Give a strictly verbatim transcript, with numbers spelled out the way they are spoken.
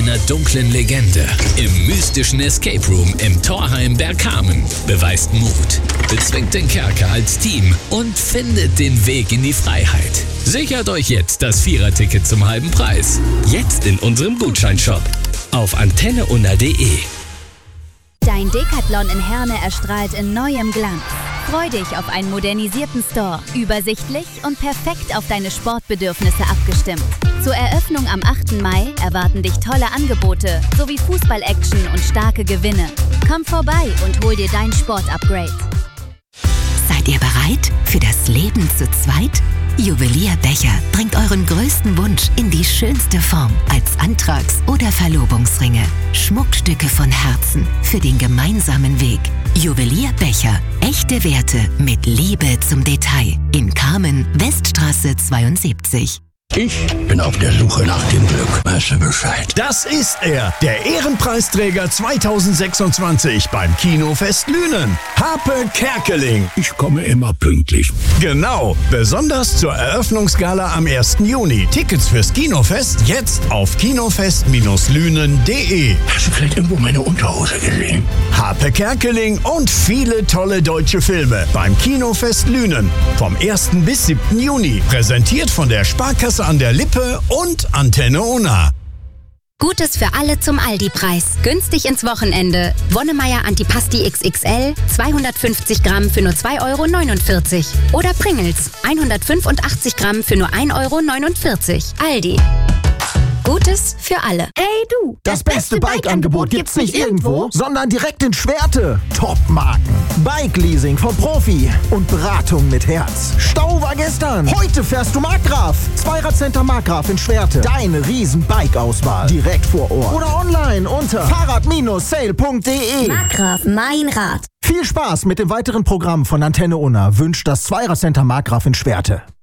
einer dunklen Legende. Im mystischen Escape Room im Torheim Bergkamen beweist Mut, bezwingt den Kerker als Team und findet den Weg in die Freiheit. Sichert euch jetzt das Vierer-Ticket zum halben Preis. Jetzt in unserem Gutscheinshop auf antenne unna punkt de. Dein Decathlon in Herne erstrahlt in neuem Glanz. Freu dich auf einen modernisierten Store, übersichtlich und perfekt auf deine Sportbedürfnisse abgestimmt. Zur Eröffnung am achten Mai erwarten dich tolle Angebote sowie Fußball-Action und starke Gewinne. Komm vorbei und hol dir dein Sport-Upgrade. Seid ihr bereit für das Leben zu zweit? Juwelierbecher bringt euren größten Wunsch in die schönste Form als Antrags- oder Verlobungsringe. Schmuckstücke von Herzen für den gemeinsamen Weg. Juwelierbecher, echte Werte mit Liebe zum Detail. In Kamen, Weststraße zweiundsiebzig. Ich bin auf der Suche nach dem Glück. Weißt du Bescheid? Das ist er, der Ehrenpreisträger zweitausendsechsundzwanzig beim Kinofest Lünen. Harpe Kerkeling. Ich komme immer pünktlich. Genau, besonders zur Eröffnungsgala am ersten Juni. Tickets fürs Kinofest jetzt auf kinofest lünen punkt de. Hast du vielleicht irgendwo meine Unterhose gesehen? Harpe Kerkeling und viele tolle deutsche Filme beim Kinofest Lünen. Vom ersten bis siebten Juni. Präsentiert von der Sparkasse an der Lippe und Antenne Unna. Gutes für alle zum Aldi-Preis. Günstig ins Wochenende. Wonnemeier Antipasti X X L, zweihundertfünfzig Gramm für nur zwei Euro neunundvierzig. Oder Pringles, hundertfünfundachtzig Gramm für nur ein Euro neunundvierzig. Aldi. Gutes für alle. Ey du, das, das beste Bike-Angebot gibt's nicht irgendwo, sondern direkt in Schwerte. Top-Marken, Bike-Leasing vom Profi und Beratung mit Herz. Stau war gestern, heute fährst du Markgraf. Zweiradcenter Markgraf in Schwerte. Deine riesen Bike-Auswahl direkt vor Ort oder online unter fahrrad sale punkt de. Markgraf, mein Rad. Viel Spaß mit dem weiteren Programm von Antenne Unna wünscht das Zweiradcenter Markgraf in Schwerte.